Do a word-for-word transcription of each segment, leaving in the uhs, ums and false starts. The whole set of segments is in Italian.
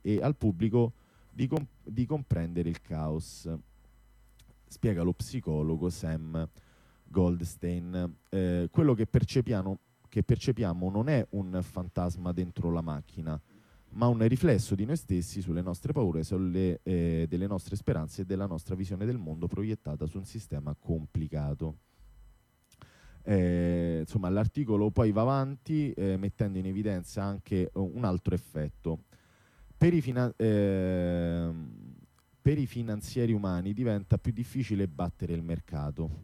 e al pubblico di, comp- di comprendere il caos, spiega lo psicologo Sam Goldstein. Eh, quello che percepiamo, che percepiamo non è un fantasma dentro la macchina, ma un riflesso di noi stessi sulle nostre paure, sulle, eh, delle nostre speranze e della nostra visione del mondo proiettata su un sistema complicato. Eh, insomma, l'articolo poi va avanti eh, mettendo in evidenza anche un altro effetto. Per i, fina- eh, per i finanzieri umani diventa più difficile battere il mercato.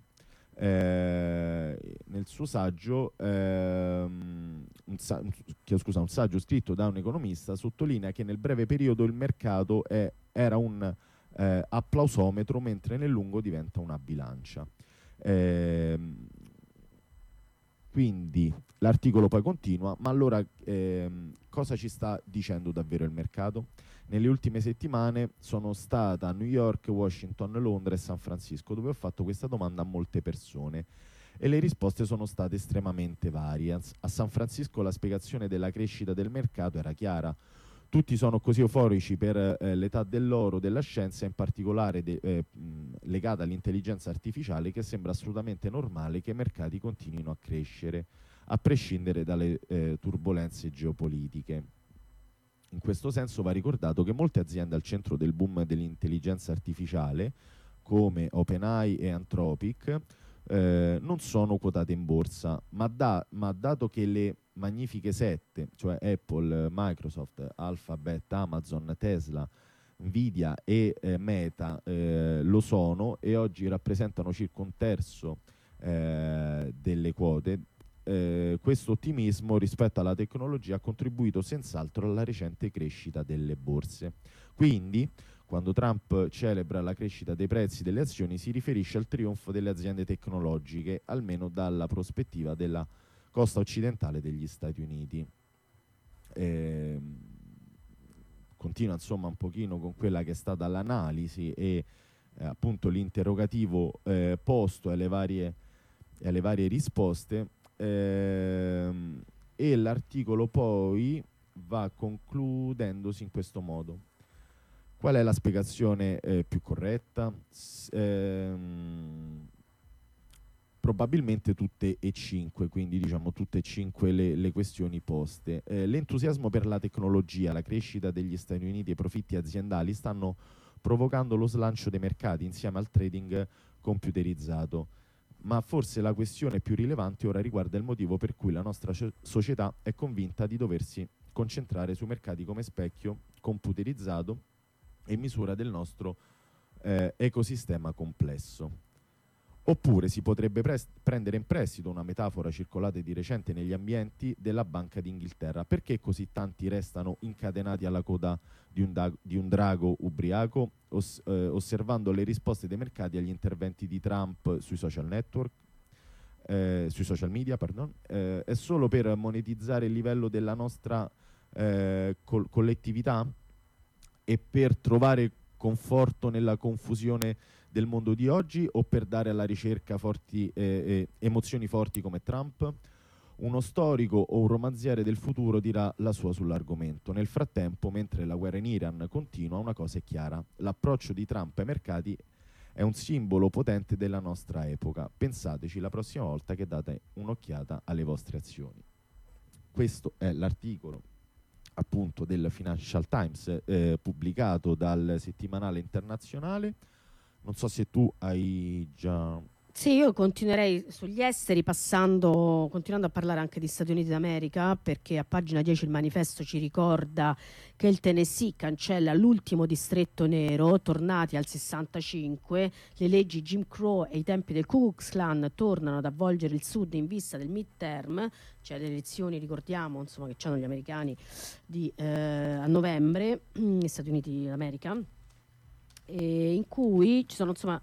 Eh, nel suo saggio, ehm, un, sa- un- chiedo scusa, un saggio scritto da un economista sottolinea che nel breve periodo il mercato è- era un eh, applausometro, mentre nel lungo diventa una bilancia. Ehm, quindi l'articolo poi continua, ma allora ehm, cosa ci sta dicendo davvero il mercato? Nelle ultime settimane sono stata a New York, Washington, Londra e San Francisco, dove ho fatto questa domanda a molte persone e le risposte sono state estremamente varie. A San Francisco la spiegazione della crescita del mercato era chiara. Tutti sono così euforici per eh, l'età dell'oro della scienza, in particolare de- eh, mh, legata all'intelligenza artificiale, che sembra assolutamente normale che i mercati continuino a crescere, a prescindere dalle eh, turbulenze geopolitiche. In questo senso va ricordato che molte aziende al centro del boom dell'intelligenza artificiale, come OpenAI e Anthropic, eh, non sono quotate in borsa, ma, da, ma dato che le magnifiche sette, cioè Apple, Microsoft, Alphabet, Amazon, Tesla, Nvidia e eh, Meta eh, lo sono e oggi rappresentano circa un terzo eh, delle quote, eh, questo ottimismo rispetto alla tecnologia ha contribuito senz'altro alla recente crescita delle borse. Quindi, quando Trump celebra la crescita dei prezzi delle azioni, si riferisce al trionfo delle aziende tecnologiche, almeno dalla prospettiva della costa occidentale degli Stati Uniti. Eh, continua insomma un pochino con quella che è stata l'analisi e eh, appunto l'interrogativo eh, posto alle varie, alle varie risposte, ehm, e l'articolo poi va concludendosi in questo modo. Qual è la spiegazione eh, più corretta? S- ehm, probabilmente tutte e cinque, quindi diciamo tutte e cinque le, le questioni poste. Eh, l'entusiasmo per la tecnologia, la crescita degli Stati Uniti e i profitti aziendali stanno provocando lo slancio dei mercati insieme al trading computerizzato. Ma forse la questione più rilevante ora riguarda il motivo per cui la nostra società è convinta di doversi concentrare sui mercati come specchio computerizzato e misura del nostro eh, ecosistema complesso. Oppure si potrebbe pres- prendere in prestito una metafora circolata di recente negli ambienti della Banca d'Inghilterra. Perché così tanti restano incatenati alla coda di un, da- di un drago ubriaco, os- eh, osservando le risposte dei mercati agli interventi di Trump sui social network? Eh, sui social media, pardon, eh, è solo per monetizzare il livello della nostra eh, col- collettività e per trovare conforto nella confusione del mondo di oggi, o per dare alla ricerca forti, eh, eh, emozioni forti come Trump? Uno storico o un romanziere del futuro dirà la sua sull'argomento. Nel frattempo, mentre la guerra in Iran continua, una cosa è chiara: l'approccio di Trump ai mercati è un simbolo potente della nostra epoca. Pensateci la prossima volta che date un'occhiata alle vostre azioni. Questo è l'articolo appunto del Financial Times eh, pubblicato dal settimanale internazionale. Non so se tu hai già... Sì, io continuerei sugli esteri passando, continuando a parlare anche di Stati Uniti d'America, perché a pagina dieci il manifesto ci ricorda che il Tennessee cancella l'ultimo distretto nero, tornati al sessantacinque, le leggi Jim Crow e i tempi del Ku Klux Klan tornano ad avvolgere il sud in vista del midterm, cioè le elezioni, ricordiamo, insomma, che hanno gli americani di, eh, a novembre, negli Stati Uniti d'America, e in cui ci sono insomma...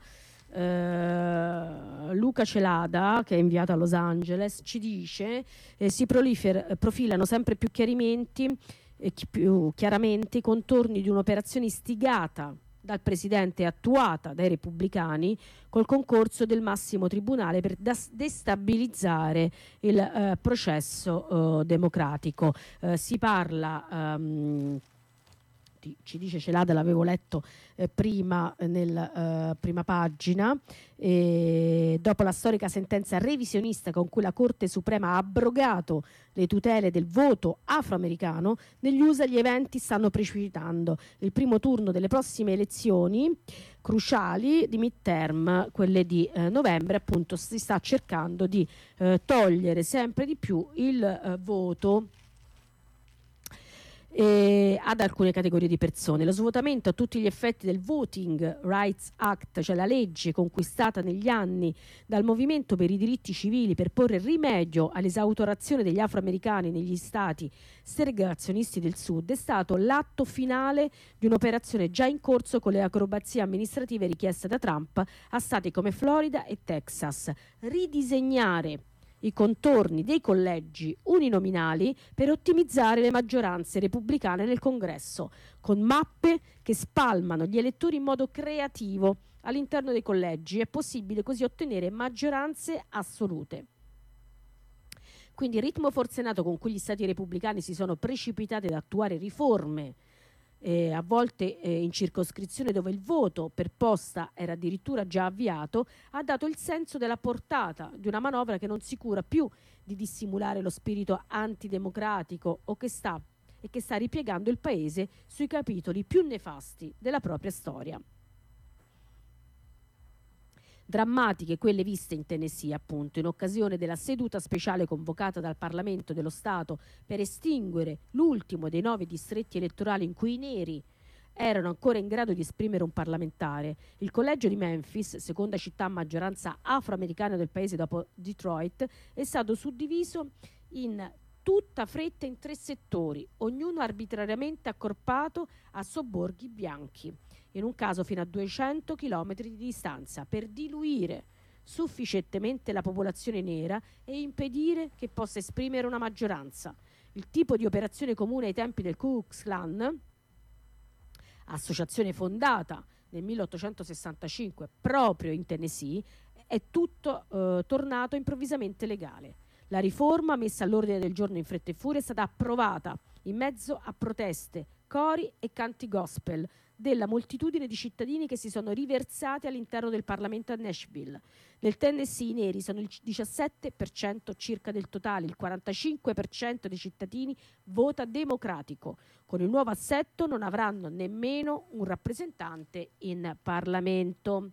Uh, Luca Celada, che è inviato a Los Angeles, ci dice eh, si prolifer- profilano sempre più chiarimenti e chi- più chiaramente i contorni di un'operazione istigata dal presidente e attuata dai repubblicani col concorso del massimo tribunale per das- destabilizzare il uh, processo uh, democratico. Uh, si parla um, voti, ci dice Celada, l'avevo letto eh, prima nella eh, prima pagina, e dopo la storica sentenza revisionista con cui la Corte Suprema ha abrogato le tutele del voto afroamericano, negli U S A gli eventi stanno precipitando. Il primo turno delle prossime elezioni cruciali di midterm, quelle di eh, novembre, appunto si sta cercando di eh, togliere sempre di più il eh, voto eh, ad alcune categorie di persone. Lo svuotamento a tutti gli effetti del Voting Rights Act, cioè la legge conquistata negli anni dal movimento per i diritti civili per porre rimedio all'esautorazione degli afroamericani negli stati segregazionisti del Sud, è stato l'atto finale di un'operazione già in corso con le acrobazie amministrative richieste da Trump a stati come Florida e Texas. Ridisegnare i contorni dei collegi uninominali per ottimizzare le maggioranze repubblicane nel Congresso, con mappe che spalmano gli elettori in modo creativo all'interno dei collegi. È possibile così ottenere maggioranze assolute. Quindi il ritmo forsennato con cui gli stati repubblicani si sono precipitati ad attuare riforme, Eh, a volte eh, in circoscrizione dove il voto per posta era addirittura già avviato, ha dato il senso della portata di una manovra che non si cura più di dissimulare lo spirito antidemocratico o che sta, e che sta ripiegando il paese sui capitoli più nefasti della propria storia. Drammatiche quelle viste in Tennessee, appunto, in occasione della seduta speciale convocata dal Parlamento dello Stato per estinguere l'ultimo dei nove distretti elettorali in cui i neri erano ancora in grado di esprimere un parlamentare. Il collegio di Memphis, seconda città a maggioranza afroamericana del paese dopo Detroit, è stato suddiviso in tutta fretta in tre settori, ognuno arbitrariamente accorpato a sobborghi bianchi, in un caso fino a duecento chilometri di distanza, per diluire sufficientemente la popolazione nera e impedire che possa esprimere una maggioranza. Il tipo di operazione comune ai tempi del Ku Klux Klan, associazione fondata nel milleottocentosessantacinque proprio in Tennessee, è tutto eh, tornato improvvisamente legale. La riforma, messa all'ordine del giorno in fretta e furia, è stata approvata in mezzo a proteste, cori e canti gospel della moltitudine di cittadini che si sono riversati all'interno del Parlamento a Nashville. Nel Tennessee i neri sono il diciassette per cento circa del totale, il quarantacinque per cento dei cittadini vota democratico. Con il nuovo assetto non avranno nemmeno un rappresentante in Parlamento.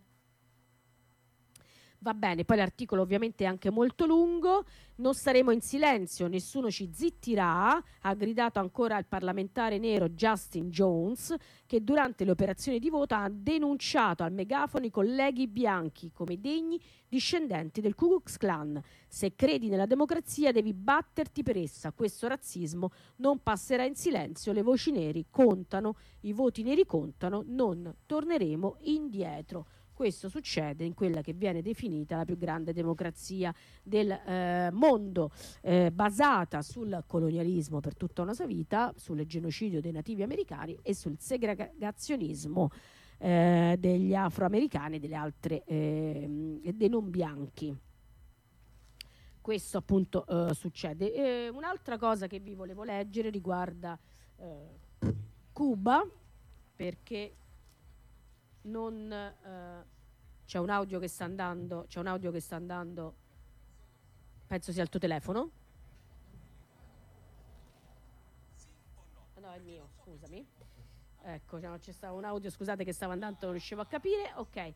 Va bene, poi l'articolo ovviamente è anche molto lungo. Non staremo in silenzio, nessuno ci zittirà, ha gridato ancora il parlamentare nero Justin Jones, che durante le operazioni di voto ha denunciato al megafono i colleghi bianchi come degni discendenti del Ku Klux Klan. Se credi nella democrazia devi batterti per essa, questo razzismo non passerà in silenzio, le voci neri contano, i voti neri contano, non torneremo indietro. Questo succede in quella che viene definita la più grande democrazia del eh, mondo, eh, basata sul colonialismo per tutta una sua vita, sul genocidio dei nativi americani e sul segregazionismo eh, degli afroamericani e delle altre eh, dei non bianchi. Questo appunto eh, succede. E un'altra cosa che vi volevo leggere riguarda eh, Cuba, perché non eh, c'è un audio che sta andando c'è un audio che sta andando penso sia il tuo telefono. No, è il mio, scusami, ecco, c'è stato un audio, scusate, che stava andando, non riuscivo a capire. Ok,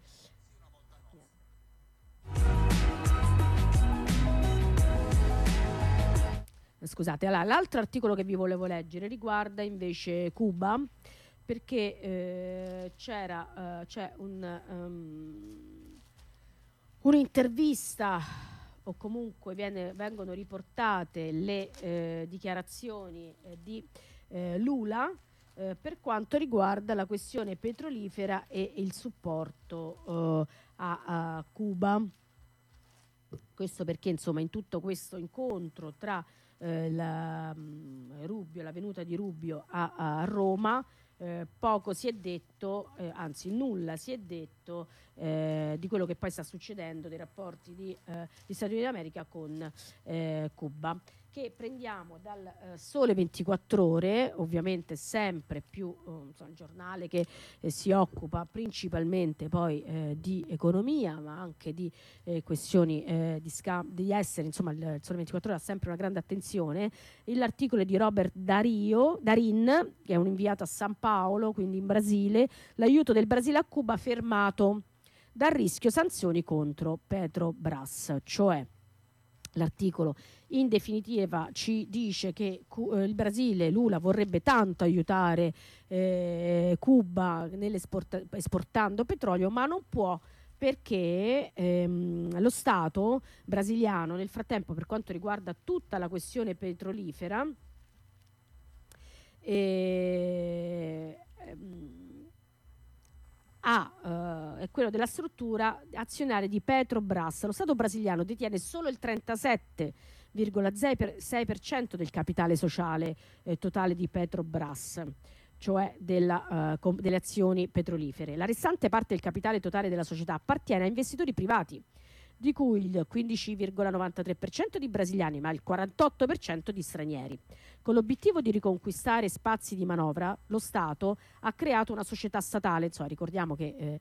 scusate. Allora, l'altro articolo che vi volevo leggere riguarda invece Cuba, perché eh, c'era uh, c'è un, um, un'intervista, o comunque viene, vengono riportate le eh, dichiarazioni eh, di eh, Lula eh, per quanto riguarda la questione petrolifera e il supporto eh, a, a Cuba. Questo perché, insomma, in tutto questo incontro tra eh, la, um, Rubio, la venuta di Rubio a, a Roma, Eh, poco si è detto, eh, anzi nulla si è detto eh, di quello che poi sta succedendo, dei rapporti di, eh, degli Stati Uniti d'America con eh, Cuba. che prendiamo dal eh, Sole ventiquattro Ore, ovviamente sempre più eh, insomma, un giornale che eh, si occupa principalmente poi eh, di economia, ma anche di eh, questioni eh, di, scam- di essere, insomma il, il Sole ventiquattro Ore ha sempre una grande attenzione. L'articolo è di Robert Dario, Darin, che è un inviato a San Paolo, quindi in Brasile, l'aiuto del Brasile a Cuba fermato dal rischio sanzioni contro Petrobras, cioè l'articolo in definitiva ci dice che eh, il Brasile, Lula, vorrebbe tanto aiutare eh, Cuba esportando petrolio, ma non può perché ehm, lo Stato brasiliano nel frattempo, per quanto riguarda tutta la questione petrolifera, eh, ehm, A, eh, è quello della struttura azionaria di Petrobras. Lo Stato brasiliano detiene solo il trentasette virgola sei per cento del capitale sociale eh, totale di Petrobras, cioè della, uh, com- delle azioni petrolifere. La restante parte del capitale totale della società appartiene a investitori privati, di cui il quindici virgola novantatré per cento di brasiliani, ma il quarantotto per cento di stranieri. Con l'obiettivo di riconquistare spazi di manovra, lo Stato ha creato una società statale. Insomma, ricordiamo che eh,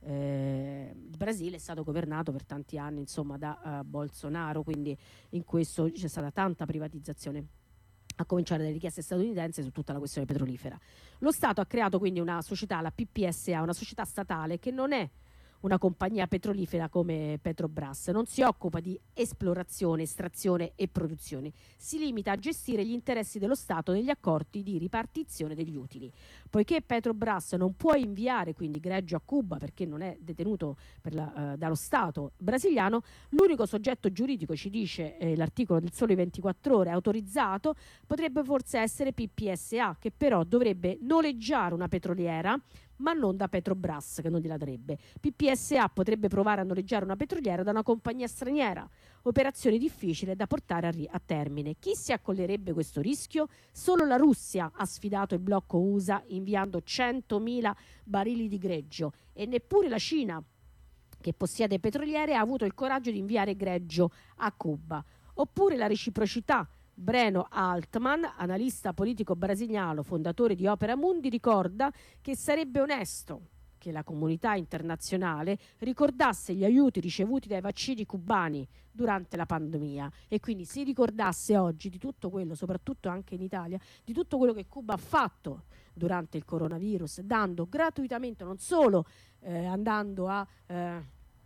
eh, il Brasile è stato governato per tanti anni, insomma, da uh, Bolsonaro, quindi in questo c'è stata tanta privatizzazione, a cominciare dalle richieste statunitensi su tutta la questione petrolifera. Lo Stato ha creato quindi una società, la P P S A, una società statale che non è una compagnia petrolifera come Petrobras, non si occupa di esplorazione, estrazione e produzione, si limita a gestire gli interessi dello Stato negli accordi di ripartizione degli utili. Poiché Petrobras non può inviare quindi greggio a Cuba perché non è detenuto per la, uh, dallo Stato brasiliano, l'unico soggetto giuridico, ci dice eh, l'articolo del Sole ventiquattro Ore, autorizzato potrebbe forse essere P P S A, che però dovrebbe noleggiare una petroliera, ma non da Petrobras, che non gliela darebbe. P P S A potrebbe provare a noleggiare una petroliera da una compagnia straniera, operazione difficile da portare a, ri- a termine. Chi si accollerebbe questo rischio? Solo la Russia ha sfidato il blocco U S A inviando centomila barili di greggio, e neppure la Cina, che possiede petroliere, ha avuto il coraggio di inviare greggio a Cuba. Oppure la reciprocità. Breno Altman, analista politico brasiliano, fondatore di Opera Mundi, ricorda che sarebbe onesto che la comunità internazionale ricordasse gli aiuti ricevuti dai vaccini cubani durante la pandemia, e quindi si ricordasse oggi di tutto quello, soprattutto anche in Italia, di tutto quello che Cuba ha fatto durante il coronavirus, dando gratuitamente, non solo eh, andando a eh,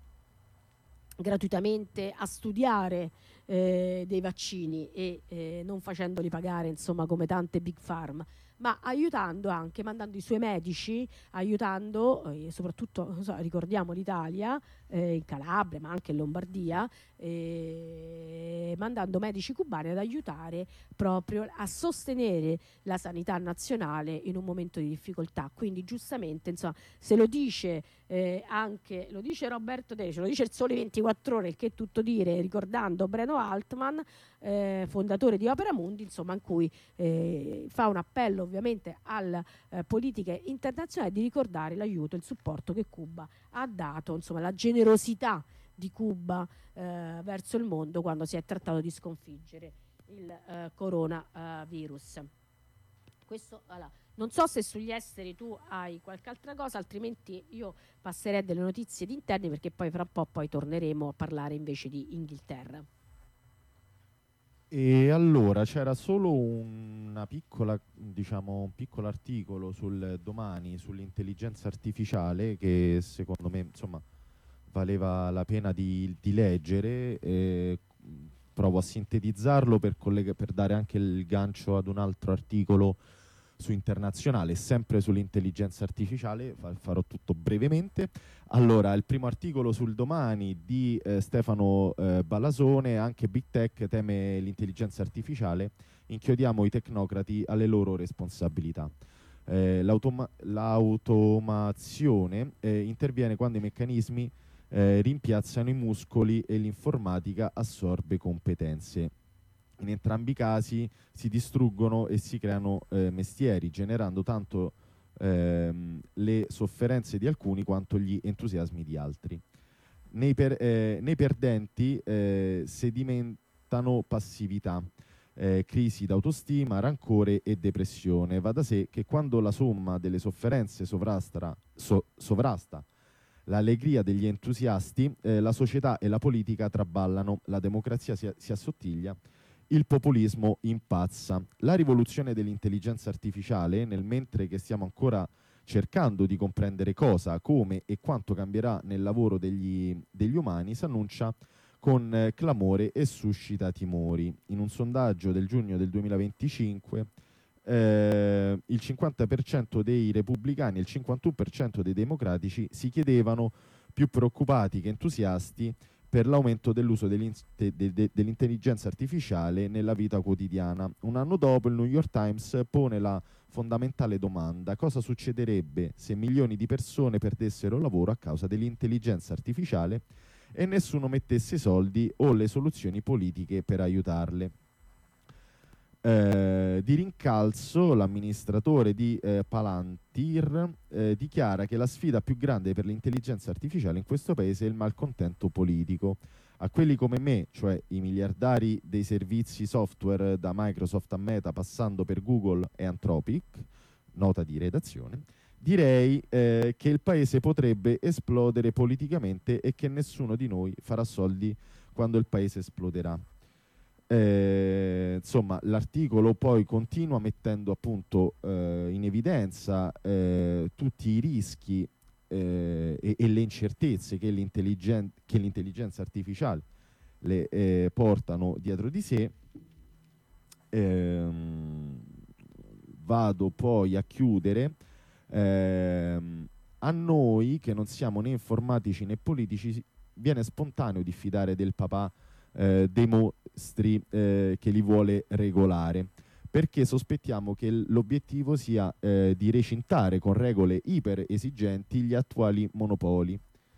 gratuitamente a studiare eh, dei vaccini e eh, non facendoli pagare, insomma, come tante big pharma, ma aiutando anche, mandando i suoi medici, aiutando eh, soprattutto, non so, ricordiamo l'Italia, eh, in Calabria, ma anche in Lombardia, eh, mandando medici cubani ad aiutare proprio a sostenere la sanità nazionale in un momento di difficoltà. Quindi giustamente, insomma, se lo dice eh, anche, lo dice Roberto Dece, lo dice il Sole ventiquattro Ore, il che è tutto dire, ricordando Breno Altman, eh, fondatore di Opera Mundi, insomma, in cui eh, fa un appello ovviamente alle eh, politiche internazionali di ricordare l'aiuto e il supporto che Cuba ha dato, insomma, la generosità di Cuba eh, verso il mondo quando si è trattato di sconfiggere il eh, coronavirus. Questo, allora, non so se sugli esteri tu hai qualche altra cosa, altrimenti io passerei delle notizie di interni, perché poi fra un po' poi torneremo a parlare invece di Inghilterra. E allora c'era solo una piccola, diciamo, un piccolo articolo sul Domani sull'intelligenza artificiale che secondo me, insomma, valeva la pena di, di leggere. E provo a sintetizzarlo per, collega- per dare anche il gancio ad un altro articolo su Internazionale, sempre sull'intelligenza artificiale. Fa- farò tutto brevemente. Allora, il primo articolo sul Domani di eh, Stefano eh, Ballasone: anche Big Tech teme l'intelligenza artificiale, inchiodiamo i tecnocrati alle loro responsabilità. Eh, l'automa- l'automazione eh, interviene quando i meccanismi eh, rimpiazzano i muscoli e l'informatica assorbe competenze. In entrambi i casi si distruggono e si creano eh, mestieri, generando tanto ehm, le sofferenze di alcuni quanto gli entusiasmi di altri. Nei, per, eh, nei perdenti eh, sedimentano passività. eh, crisi d'autostima, rancore e depressione. Va da sé che quando la somma delle sofferenze sovrasta, so, sovrasta l'allegria degli entusiasti, eh, la società e la politica traballano, la democrazia si, si assottiglia, il populismo impazza. La rivoluzione dell'intelligenza artificiale, nel mentre che stiamo ancora cercando di comprendere cosa, come e quanto cambierà nel lavoro degli, degli umani, si annuncia con eh, clamore e suscita timori. In un sondaggio del giugno del duemilaventicinque eh, il cinquanta per cento dei repubblicani e il cinquantuno per cento dei democratici si chiedevano, più preoccupati che entusiasti, per l'aumento dell'uso de- de- dell'intelligenza artificiale nella vita quotidiana. Un anno dopo il New York Times pone la fondamentale domanda: cosa succederebbe se milioni di persone perdessero il lavoro a causa dell'intelligenza artificiale e nessuno mettesse soldi o le soluzioni politiche per aiutarle? Eh, di rincalzo, l'amministratore di eh, Palantir eh, dichiara che la sfida più grande per l'intelligenza artificiale in questo paese è il malcontento politico. A quelli come me, cioè i miliardari dei servizi software da Microsoft a Meta, passando per Google e Anthropic, nota di redazione, direi eh, che il paese potrebbe esplodere politicamente e che nessuno di noi farà soldi quando il paese esploderà. Eh, insomma, l'articolo poi continua mettendo appunto eh, in evidenza eh, tutti i rischi eh, e, e le incertezze che, l'intelligen- che l'intelligenza artificiale le eh, portano dietro di sé. Ehm, vado poi a chiudere. Ehm, a noi che non siamo né informatici né politici viene spontaneo diffidare del papà eh, dei mostri eh, che li vuole regolare, perché sospettiamo che l'obiettivo sia eh, di recintare con regole iper esigenti gli attuali monopoli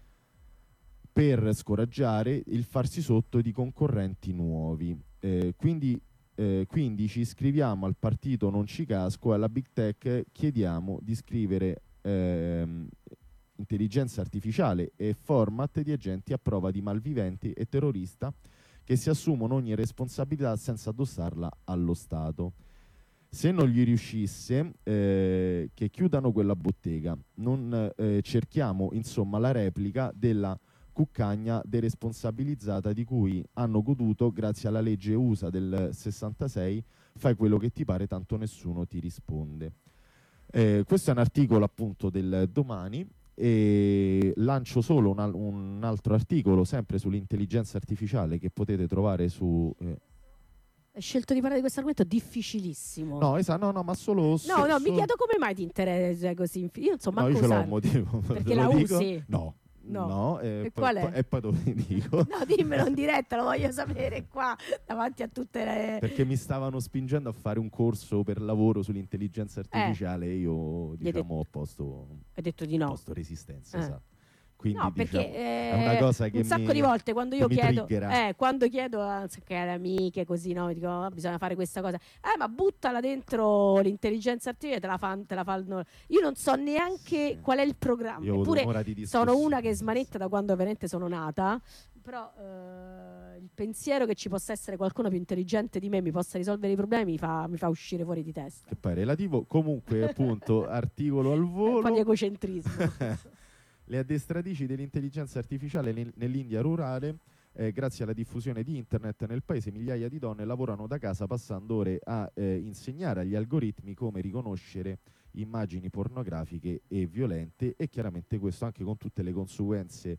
per scoraggiare il farsi sotto di concorrenti nuovi. Eh, quindi, eh, quindi ci iscriviamo al partito non ci casco e alla Big Tech chiediamo di scrivere ehm, intelligenza artificiale e format di agenti a prova di malviventi e terrorista che si assumono ogni responsabilità senza addossarla allo Stato. Se non gli riuscisse, eh, che chiudano quella bottega. Non eh, cerchiamo insomma la replica della cuccagna deresponsabilizzata di cui hanno goduto grazie alla legge U S A del sessantasei: fai quello che ti pare, tanto nessuno ti risponde. Eh, questo è un articolo appunto del Domani, e lancio solo un, al- un altro articolo sempre sull'intelligenza artificiale che potete trovare su eh, Hai scelto di parlare di questo argomento difficilissimo. no, esatto, no, no, ma solo so, No, no, mi so- chiedo come mai ti interessa così. inf- Io non so no, manco io ce l'ho un usarlo. motivo. Perché te la lo dico? usi? No, No. no, eh, E poi- qual è? poi- e poi te lo dico. No, dimmelo in diretta, lo voglio sapere qua, davanti a tutte le... Perché mi stavano spingendo a fare un corso per lavoro sull'intelligenza artificiale e io, Gli hai diciamo, ho posto, Hai detto di ho no. posto resistenza, Eh. esatto. Quindi, No, perché diciamo, eh, è una cosa che un sacco mi- di volte quando io che mi chiedo, triggera. eh, quando chiedo a anche alle amiche così, no, mi dicono "Ah, bisogna fare questa cosa, eh, ma buttala dentro l'intelligenza artificiale, te la, fan- te la fanno. Io non so neanche Sì. qual è il programma, Io ho avuto eppure un'ora di sono una che discussione. smanetta da quando veramente sono nata. Però eh, il pensiero che ci possa essere qualcuno più intelligente di me mi possa risolvere i problemi mi fa, mi fa uscire fuori di testa. Che poi è relativo. Comunque, appunto, articolo al Un po' di volo. egocentrismo. Le addestratrici dell'intelligenza artificiale nel- nell'India rurale, eh, grazie alla diffusione di internet nel paese, migliaia di donne lavorano da casa passando ore a eh, insegnare agli algoritmi come riconoscere immagini pornografiche e violente, e chiaramente questo anche con tutte le conseguenze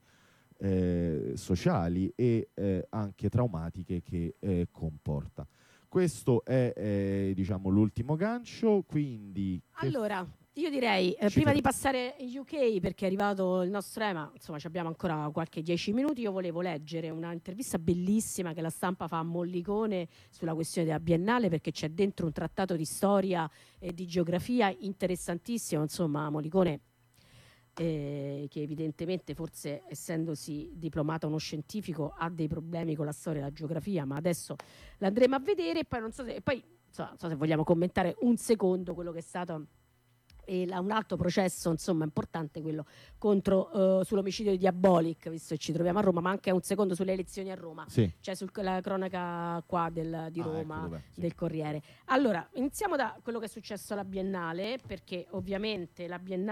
eh, sociali e eh, anche traumatiche che eh, comporta. Questo è eh, diciamo l'ultimo gancio, quindi che Allora, io direi, eh, Ci prima fer- di passare in U K, perché è arrivato il nostro Ema, insomma ci abbiamo ancora qualche dieci minuti, io volevo leggere una intervista bellissima che la stampa fa a Mollicone sulla questione della Biennale, perché c'è dentro un trattato di storia e di geografia interessantissimo, insomma Mollicone, eh, che evidentemente forse essendosi diplomato uno scientifico ha dei problemi con la storia e la geografia, ma adesso l'andremo a vedere e poi non so se, poi, insomma, non so se vogliamo commentare un secondo quello che è stato e la, un altro processo insomma importante, quello contro uh, sull'omicidio di Diabolik, visto che ci troviamo a Roma, ma anche un secondo sulle elezioni a Roma, sì. cioè sulla cronaca qua del, di Roma, ah, ecco sì. del Corriere. Allora, iniziamo da quello che è successo alla Biennale, perché ovviamente la Biennale